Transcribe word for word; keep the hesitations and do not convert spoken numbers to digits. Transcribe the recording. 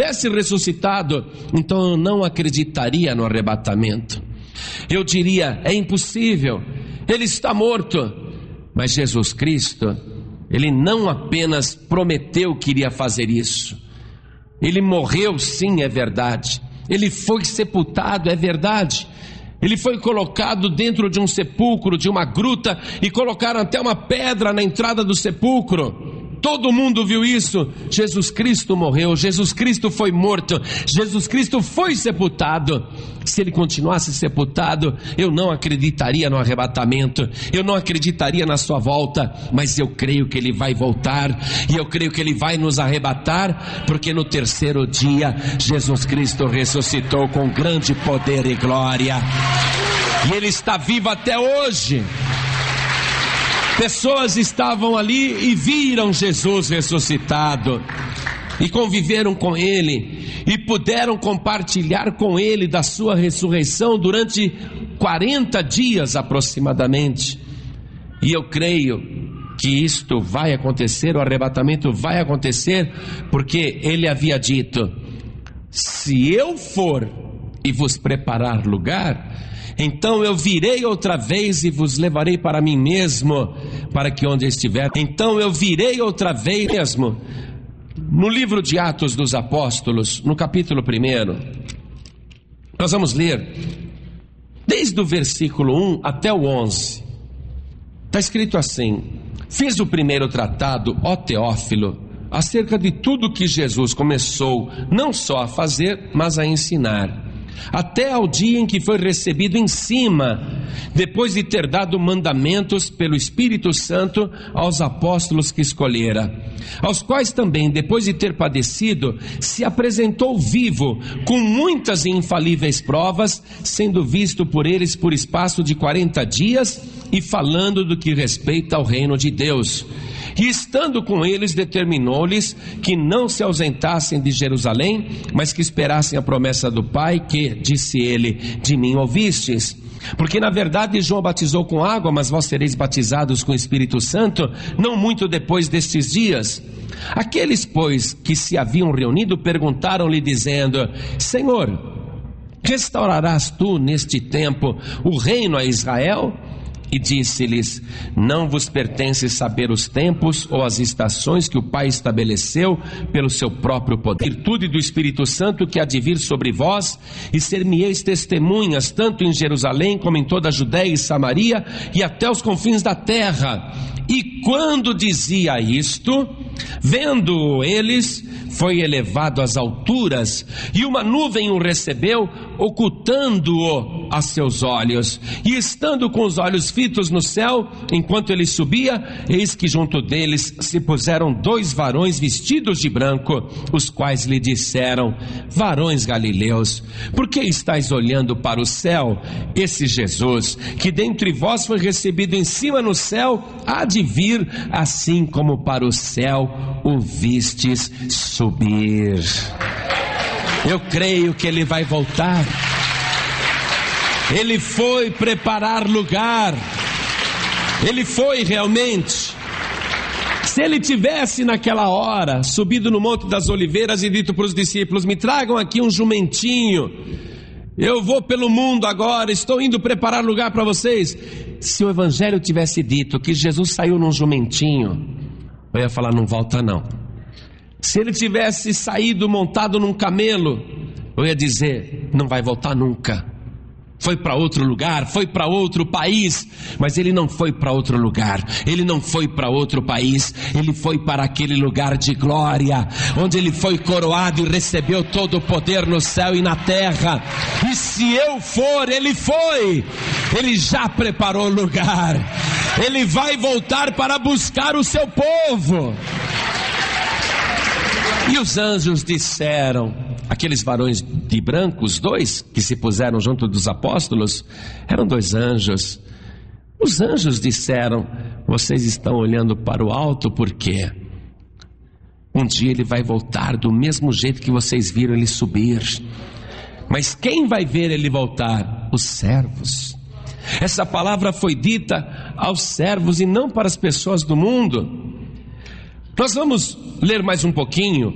tivesse ressuscitado, então eu não acreditaria no arrebatamento. Eu diria, é impossível, ele está morto. Mas Jesus Cristo, ele não apenas prometeu que iria fazer isso, ele morreu, sim, é verdade. Ele foi sepultado, é verdade. Ele foi colocado dentro de um sepulcro, de uma gruta, e colocaram até uma pedra na entrada do sepulcro. Todo mundo viu isso. Jesus Cristo morreu, Jesus Cristo foi morto, Jesus Cristo foi sepultado. Se ele continuasse sepultado, eu não acreditaria no arrebatamento, eu não acreditaria na sua volta, mas eu creio que ele vai voltar, e eu creio que ele vai nos arrebatar, porque no terceiro dia, Jesus Cristo ressuscitou com grande poder e glória, e ele está vivo até hoje. Pessoas estavam ali e viram Jesus ressuscitado, e conviveram com ele, e puderam compartilhar com ele da sua ressurreição durante quarenta dias aproximadamente. E eu creio que isto vai acontecer, o arrebatamento vai acontecer, porque ele havia dito: se eu for e vos preparar lugar, então eu virei outra vez e vos levarei para mim mesmo, para que onde estiver, então eu virei outra vez mesmo. No livro de Atos dos Apóstolos, no capítulo primeiro, nós vamos ler desde o versículo um até o onze. Está escrito assim: fiz o primeiro tratado, ó Teófilo, acerca de tudo que Jesus começou não só a fazer, mas a ensinar, até ao dia em que foi recebido em cima, depois de ter dado mandamentos pelo Espírito Santo aos apóstolos que escolhera, aos quais também, depois de ter padecido, se apresentou vivo, com muitas e infalíveis provas, sendo visto por eles por espaço de quarenta dias, e falando do que respeita ao reino de Deus. E estando com eles, determinou-lhes que não se ausentassem de Jerusalém, mas que esperassem a promessa do Pai, que, disse ele, de mim ouvistes. Porque na verdade João batizou com água, mas vós sereis batizados com o Espírito Santo, não muito depois destes dias. Aqueles, pois, que se haviam reunido, perguntaram-lhe, dizendo: Senhor, restaurarás tu neste tempo o reino a Israel? E disse-lhes: não vos pertence saber os tempos ou as estações que o Pai estabeleceu pelo seu próprio poder, virtude do Espírito Santo que há de vir sobre vós, e ser-me-eis testemunhas, tanto em Jerusalém como em toda a Judéia e Samaria, e até os confins da terra. E quando dizia isto, vendo eles, foi elevado às alturas, e uma nuvem o recebeu, ocultando-o a seus olhos. E estando com os olhos fitos no céu, enquanto ele subia, eis que junto deles se puseram dois varões vestidos de branco, os quais lhe disseram: varões galileus, por que estáis olhando para o céu? Esse Jesus, que dentre vós foi recebido em cima no céu, há de vir, assim como para o céu o vistes subir. Eu creio que ele vai voltar. Ele foi preparar lugar. Ele foi realmente. Se ele tivesse naquela hora subido no Monte das Oliveiras e dito para os discípulos: me tragam aqui um jumentinho, eu vou pelo mundo agora, estou indo preparar lugar para vocês. Se o Evangelho tivesse dito que Jesus saiu num jumentinho, eu ia falar: não volta não. Se ele tivesse saído montado num camelo, eu ia dizer: não vai voltar nunca. Foi para outro lugar, foi para outro país. Mas ele não foi para outro lugar, ele não foi para outro país, ele foi para aquele lugar de glória, onde ele foi coroado e recebeu todo o poder no céu e na terra. E se eu for, ele foi, ele já preparou o lugar, ele vai voltar para buscar o seu povo. E os anjos disseram, aqueles varões de branco, os dois que se puseram junto dos apóstolos, eram dois anjos. Os anjos disseram: vocês estão olhando para o alto por quê? Um dia ele vai voltar do mesmo jeito que vocês viram ele subir. Mas quem vai ver ele voltar? Os servos. Essa palavra foi dita aos servos e não para as pessoas do mundo. Nós vamos ler mais um pouquinho